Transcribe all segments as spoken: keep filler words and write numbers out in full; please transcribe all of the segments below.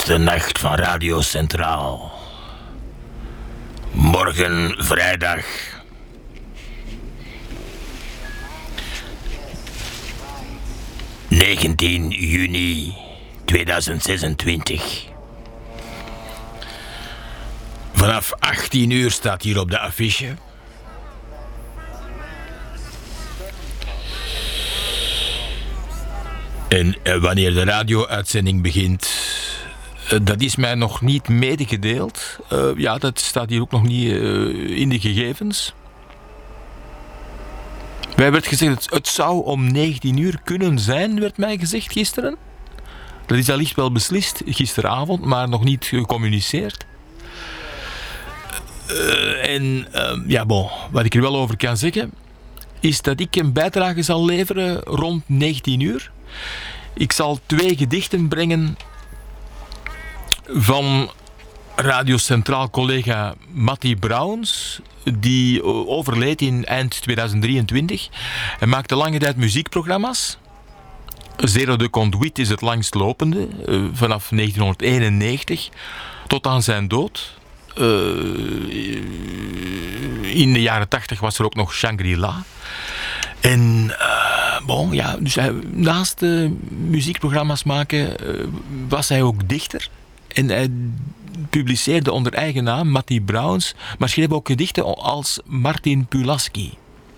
laatste nacht van Radio Centraal. Morgen vrijdag. negentien juni tweeduizend zesentwintig. Vanaf achttien uur staat hier op de affiche. En uh, wanneer de radio-uitzending begint, uh, dat is mij nog niet medegedeeld. Uh, ja, dat staat hier ook nog niet uh, in de gegevens. Wij werd gezegd, het, het zou om negentien uur kunnen zijn, werd mij gezegd gisteren. Dat is allicht wel beslist, gisteravond, maar nog niet gecommuniceerd. Uh, en uh, ja, bon, wat ik er wel over kan zeggen, is dat ik een bijdrage zal leveren rond negentien uur. Ik zal twee gedichten brengen van Radio Centraal collega Matty Browns, die overleed in eind tweeduizend drieëntwintig. Hij maakte lange tijd muziekprogramma's. Zero de Conduit is het langstlopende, vanaf negentienhonderdeenennegentig tot aan zijn dood. Uh, in de jaren tachtig was er ook nog Shangri-La. En uh, bon, ja, dus hij, naast uh, muziekprogramma's maken uh, was hij ook dichter. En hij publiceerde onder eigen naam Matty Browns, maar schreef ook gedichten als Martin Pulaski.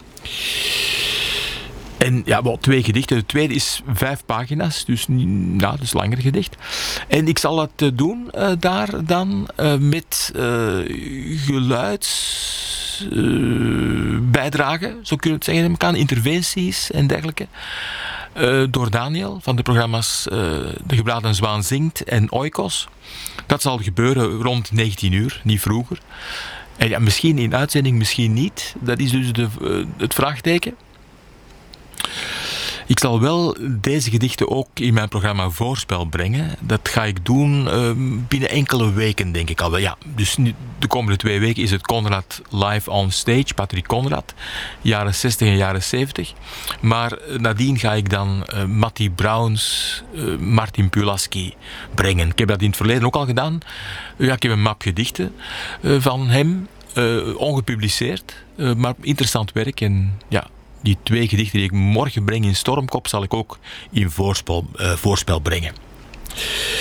En ja, wel twee gedichten. De tweede is vijf pagina's, dus nou, dat is een langer gedicht. En ik zal het uh, doen uh, daar dan uh, met uh, geluidsbijdragen, uh, zo kun je het zeggen, elkaar, interventies en dergelijke. Uh, door Daniel van de programma's uh, De Gebraden Zwaan Zingt en Oikos. Dat zal gebeuren rond negentien uur, niet vroeger. En ja, misschien in uitzending, misschien niet. Dat is dus de, uh, het vraagteken. Ik zal wel deze gedichten ook in mijn programma Voorspel brengen. Dat ga ik doen uh, binnen enkele weken, denk ik al wel. Ja, dus nu, de komende twee weken is het Conrad live on stage, Patrick Conrad, jaren zestig en jaren zeventig. Maar uh, nadien ga ik dan uh, Matty Browns, uh, Martin Pulaski brengen. Ik heb dat in het verleden ook al gedaan. Uh, ja, ik heb een map gedichten uh, van hem, uh, ongepubliceerd, uh, maar interessant werk en ja. Die twee gedichten die ik morgen breng in Stormkop zal ik ook in voorspel, uh, voorspel brengen.